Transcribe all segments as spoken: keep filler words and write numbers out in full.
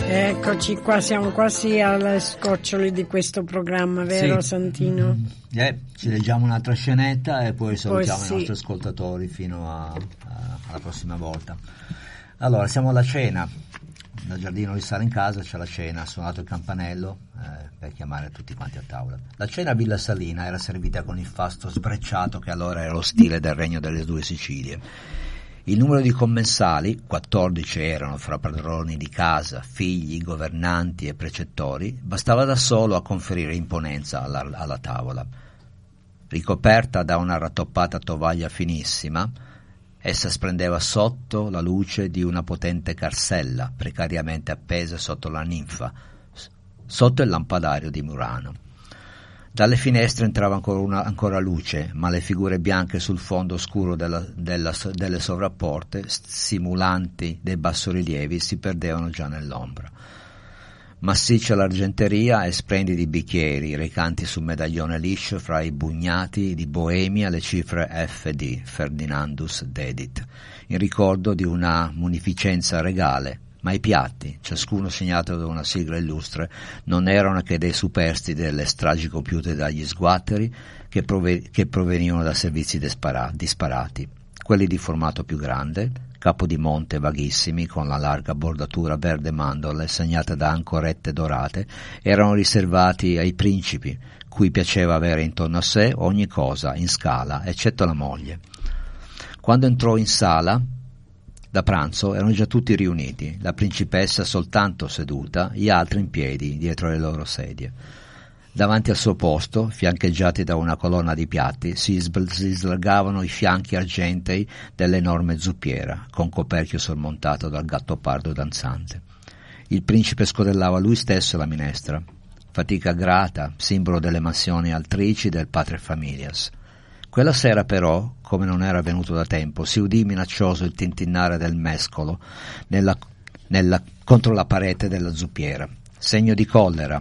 Eccoci qua, siamo quasi alle scoccioli di questo programma, vero sì. Santino? Mm, eh, ci leggiamo un'altra scenetta e poi salutiamo sì. i nostri ascoltatori fino a, a, alla prossima volta. Allora, siamo alla cena, dal giardino di Sala in casa c'è la cena, ha suonato il campanello eh, per chiamare tutti quanti a tavola. La cena a Villa Salina era servita con il fasto sbrecciato che allora era lo stile del Regno delle Due Sicilie. Il numero di commensali, quattordici erano fra padroni di casa, figli, governanti e precettori, bastava da solo a conferire imponenza alla, alla tavola. Ricoperta da una rattoppata tovaglia finissima, essa splendeva sotto la luce di una potente carsella, precariamente appesa sotto la ninfa, sotto il lampadario di Murano. Dalle finestre entrava ancora, una, ancora luce, ma le figure bianche sul fondo scuro della, della, delle sovrapporte, simulanti dei bassorilievi, si perdevano già nell'ombra. Massiccia l'argenteria e splendidi bicchieri, recanti sul medaglione liscio fra i bugnati di Boemia le cifre F D, Ferdinandus Dedit, in ricordo di una munificenza regale. Ma i piatti, ciascuno segnato da una sigla illustre, non erano che dei superstiti delle stragi compiute dagli sguatteri che, prove- che provenivano da servizi dispara- disparati. Quelli di formato più grande, capodimonte vaghissimi con la larga bordatura verde mandorle segnata da ancorette dorate, erano riservati ai principi, cui piaceva avere intorno a sé ogni cosa in scala, eccetto la moglie. Quando entrò in sala da pranzo erano già tutti riuniti, la principessa soltanto seduta, gli altri in piedi dietro le loro sedie. Davanti al suo posto, fiancheggiati da una colonna di piatti, si, sbl- si slargavano i fianchi argentei dell'enorme zuppiera, con coperchio sormontato dal gattopardo danzante. Il principe scodellava lui stesso la minestra, fatica grata, simbolo delle mansioni altrici del pater familias. Quella sera però, come non era avvenuto da tempo, si udì minaccioso il tintinnare del mescolo nella, nella, contro la parete della zuppiera, segno di collera,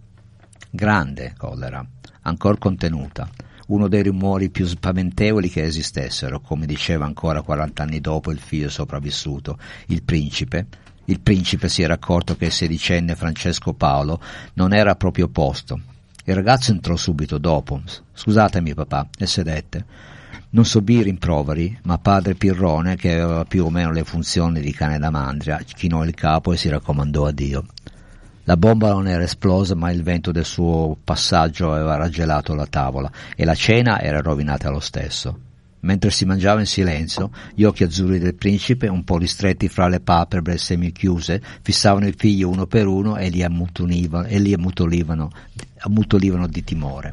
grande collera, ancor contenuta, uno dei rumori più spaventevoli che esistessero, come diceva ancora quarant'anni dopo il figlio sopravvissuto, il principe. Il principe si era accorto che il sedicenne Francesco Paolo non era proprio posto. Il ragazzo entrò subito dopo. «Scusatemi, papà», e sedette. Non subì rimproveri, ma padre Pirrone, che aveva più o meno le funzioni di cane da mandria, chinò il capo e si raccomandò a Dio. La bomba non era esplosa, ma il vento del suo passaggio aveva raggelato la tavola e la cena era rovinata lo stesso. Mentre si mangiava in silenzio, gli occhi azzurri del principe, un po' ristretti fra le palpebre semichiuse, fissavano il figlio uno per uno e li ammutolivano, e li ammutolivano, ammutolivano di timore.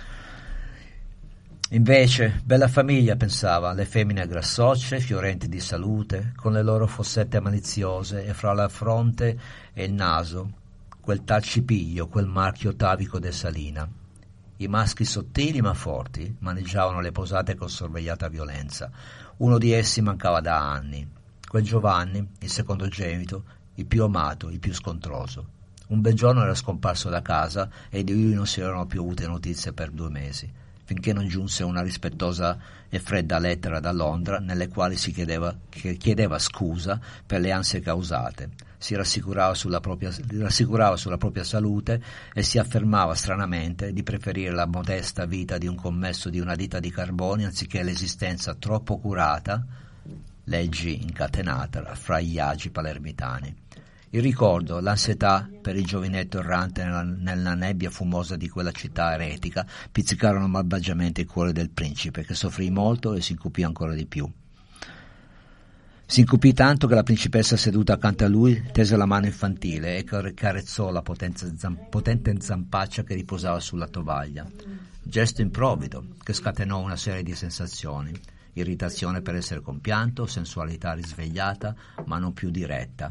Invece, bella famiglia, pensava, le femmine grassocce, fiorenti di salute, con le loro fossette maliziose e fra la fronte e il naso, quel tal cipiglio, quel marchio tavico de Salina. I maschi sottili ma forti maneggiavano le posate con sorvegliata violenza. Uno di essi mancava da anni. Quel Giovanni, il secondogenito, il più amato, il più scontroso. Un bel giorno era scomparso da casa e di lui non si erano più avute notizie per due mesi, finché non giunse una rispettosa e fredda lettera da Londra nelle quali si chiedeva, chiedeva scusa per le ansie causate. Si rassicurava sulla, propria, rassicurava sulla propria salute e si affermava stranamente di preferire la modesta vita di un commesso di una ditta di carboni anziché l'esistenza troppo curata, leggi incatenata, fra gli agi palermitani. Il ricordo, l'ansietà per il giovinetto errante nella, nella nebbia fumosa di quella città eretica pizzicarono malvagiamente il cuore del principe, che soffrì molto e si incupì ancora di più. Si incupì tanto che la principessa seduta accanto a lui tese la mano infantile e carezzò la potente, zam- potente zampaccia che riposava sulla tovaglia. Gesto improvvido che scatenò una serie di sensazioni: irritazione per essere compianto, sensualità risvegliata ma non più diretta.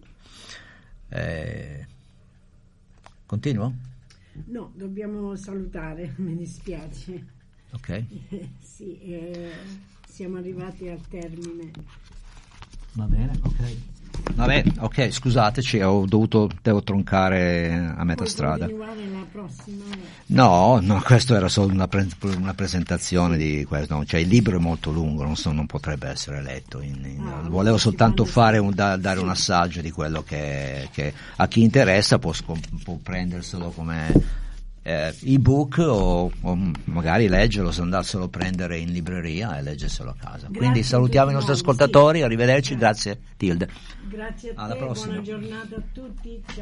Eh... Continuo? No, dobbiamo salutare, mi dispiace. Ok. Sì, eh, siamo arrivati al termine. Va bene, ok. Vabbè, ok, scusateci, ho dovuto, devo troncare a metà Puoi strada. continuare la prossima? No, no, questo era solo una, pre- una presentazione di questo, no, cioè il libro è molto lungo, non, so, non potrebbe essere letto, in, in, Ah, volevo sì, soltanto quando fare si- un, da- dare un assaggio di quello che, che a chi interessa può, scom- può prenderselo come eh, ebook o, o magari leggerlo, se andarselo a prendere in libreria e leggerselo a casa. Grazie Quindi a salutiamo i tutti nostri voi, ascoltatori, sì. arrivederci, grazie Tilde. Grazie a Alla te, prossima. buona giornata a tutti. Ciao.